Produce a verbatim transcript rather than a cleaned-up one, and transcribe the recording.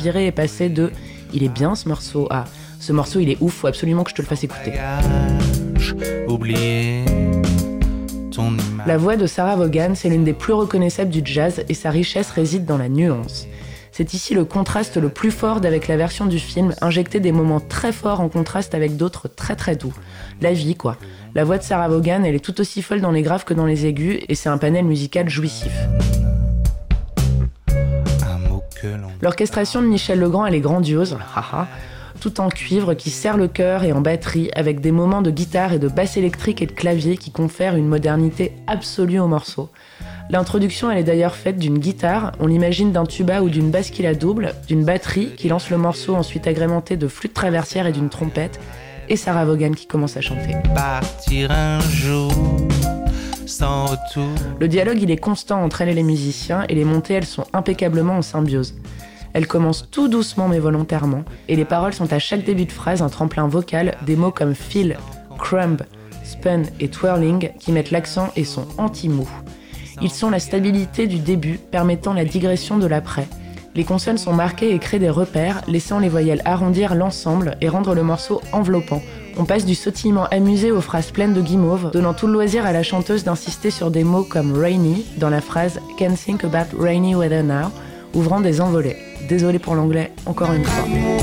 viré est passé de « il est bien ce morceau » à « ce morceau il est ouf, faut absolument que je te le fasse écouter ». La voix de Sarah Vaughan, c'est l'une des plus reconnaissables du jazz et sa richesse réside dans la nuance. C'est ici le contraste le plus fort d'avec la version du film, injecter des moments très forts en contraste avec d'autres très très doux. La vie, quoi. La voix de Sarah Vaughan, elle est tout aussi folle dans les graves que dans les aigus, et c'est un panel musical jouissif. L'orchestration de Michel Legrand, elle est grandiose, haha, tout en cuivre qui serre le cœur et en batterie, avec des moments de guitare et de basse électrique et de clavier qui confèrent une modernité absolue au morceau. L'introduction, elle est d'ailleurs faite d'une guitare, on l'imagine d'un tuba ou d'une basse qui la double, d'une batterie qui lance le morceau ensuite agrémentée de flûte traversière et d'une trompette, et Sarah Vaughan qui commence à chanter. Partir un jour sans retour. Le dialogue, il est constant entre elle et les musiciens, et les montées, elles sont impeccablement en symbiose. Elles commencent tout doucement mais volontairement, et les paroles sont à chaque début de phrase un tremplin vocal, des mots comme feel, crumb, spun et twirling qui mettent l'accent et sont anti-mou. Ils sont la stabilité du début, permettant la digression de l'après. Les consonnes sont marquées et créent des repères, laissant les voyelles arrondir l'ensemble et rendre le morceau enveloppant. On passe du sautillement amusé aux phrases pleines de guimauve, donnant tout le loisir à la chanteuse d'insister sur des mots comme rainy dans la phrase « Can't think about rainy weather now », ouvrant des envolées. Désolé pour l'anglais, encore une fois.